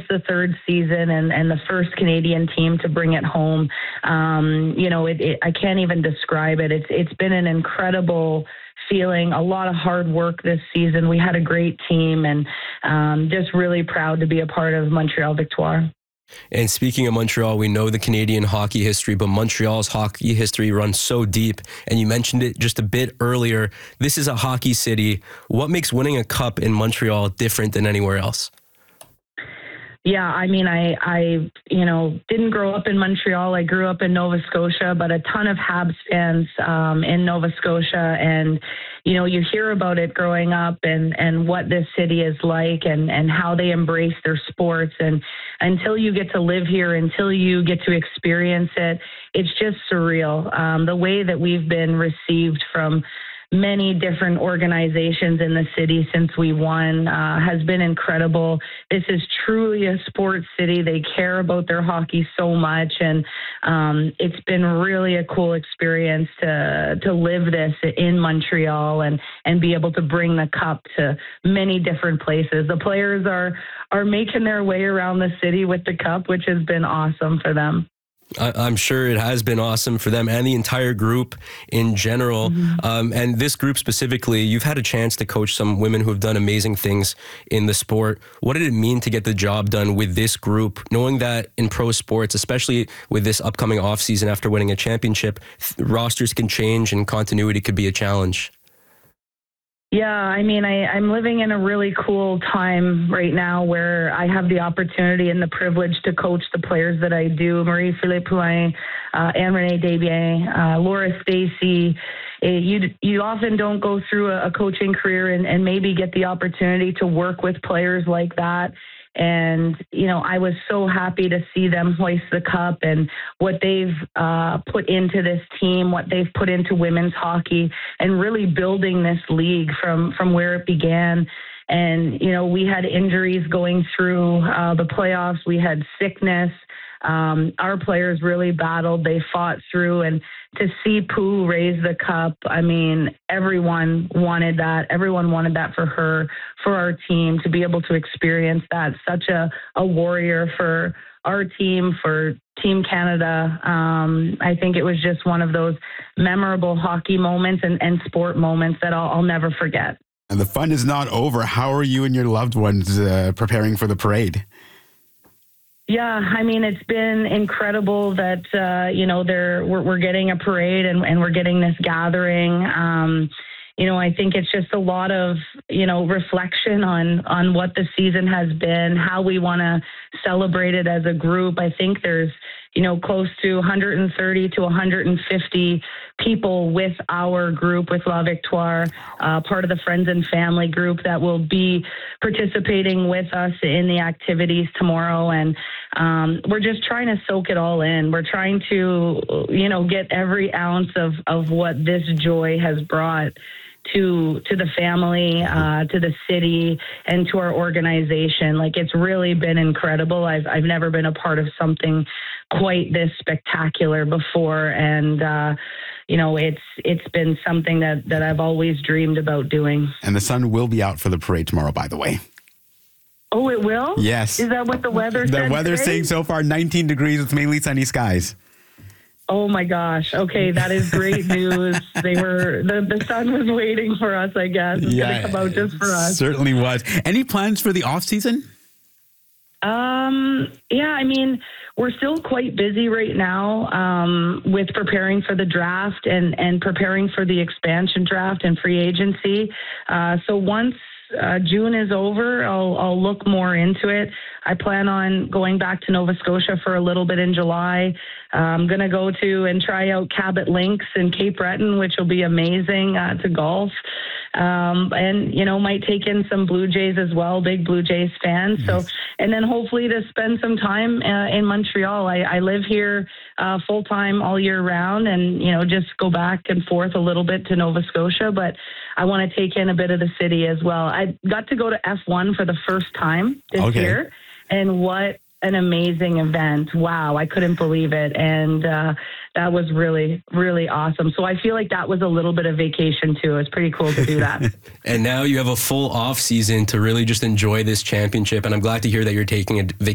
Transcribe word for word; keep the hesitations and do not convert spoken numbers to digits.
the third season and, and the first Canadian team to bring it home. Um, you know, it, it, I can't even describe it. It's It's been an incredible feeling, a lot of hard work this season. We had a great team, and um, just really proud to be a part of Montreal Victoire. And speaking of Montreal, we know the Canadian hockey history, but Montreal's hockey history runs so deep. And you mentioned it just a bit earlier. This is a hockey city. What makes winning a cup in Montreal different than anywhere else? Yeah, I mean, I, I, you know, didn't grow up in Montreal. I grew up in Nova Scotia, but a ton of Habs fans um, in Nova Scotia. And, you know, you hear about it growing up and, and what this city is like and, and how they embrace their sports. And until you get to live here, until you get to experience it, it's just surreal. Um, the way that we've been received from many different organizations in the city since we won uh, has been incredible. This is truly a sports city. They care about their hockey so much, and um, it's been really a cool experience to to live this in Montreal and and be able to bring the cup to many different places. The players are are making their way around the city with the cup, which has been awesome for them. I'm sure it has been awesome for them and the entire group in general. Mm-hmm. Um, and this group specifically, you've had a chance to coach some women who have done amazing things in the sport. What did it mean to get the job done with this group, knowing that in pro sports, especially with this upcoming offseason after winning a championship, rosters can change and continuity could be a challenge? Yeah, I mean, I, I'm living in a really cool time right now where I have the opportunity and the privilege to coach the players that I do. Marie-Philip Poulin, uh, Anne-Renee Desbiens, uh, Laura Stacey. You you often don't go through a, a coaching career and, and maybe get the opportunity to work with players like that. And, you know, I was so happy to see them hoist the cup and what they've uh, put into this team, what they've put into women's hockey, and really building this league from, from where it began. And, you know, we had injuries going through uh, the playoffs. We had sickness. Um, our players really battled. They fought through, and to see Pooh raise the cup, I mean, everyone wanted that. Everyone wanted that for her, for our team, to be able to experience that. Such a, a warrior for our team, for Team Canada. Um, I think it was just one of those memorable hockey moments and, and sport moments that I'll, I'll never forget. And the fun is not over. How are you and your loved ones uh, preparing for the parade? Yeah, I mean, it's been incredible that, uh, you know, they're, we're, we're getting a parade and, and we're getting this gathering. Um, you know, I think it's just a lot of, you know, reflection on, on what the season has been, how we want to celebrate it as a group. I think there's, you know, close to one hundred thirty to one hundred fifty people with our group, with La Victoire, uh, part of the friends and family group that will be participating with us in the activities tomorrow. And um, we're just trying to soak it all in. We're trying to, you know, get every ounce of, of what this joy has brought to to the family, uh, to the city, and to our organization. Like, it's really been incredible. I've I've never been a part of something quite this spectacular before, and uh, you know, it's it's been something that that I've always dreamed about doing. And the sun will be out for the parade tomorrow, by the way. Oh, it will? Yes. Is that what the weather The said weather's today? saying so far nineteen degrees with mainly sunny skies. Oh my gosh. Okay, that is great news. They were the, the sun was waiting for us, I guess. It's Yeah, gonna come out just for us. Certainly was. Any plans for the off season? Um, yeah, I mean, we're still quite busy right now um, with preparing for the draft and, and preparing for the expansion draft and free agency. Uh, so once uh, June is over, I'll, I'll look more into it. I plan on going back to Nova Scotia for a little bit in July. Uh, I'm going to go to and try out Cabot Links in Cape Breton, which will be amazing uh, to golf. Um, and, you know, might take in some Blue Jays as well, big Blue Jays fan. So, and then hopefully to spend some time uh, in Montreal. I, I live here uh, full time all year round, and, you know, just go back and forth a little bit to Nova Scotia, but I want to take in a bit of the city as well. I got to go to F one for the first time this Okay. year, and what an amazing event. Wow, I couldn't believe it. And uh, that was really, really awesome. So I feel like that was a little bit of vacation too. It's pretty cool to do that. And now you have a full off season to really just enjoy this championship. And I'm glad to hear that you're taking a vacation.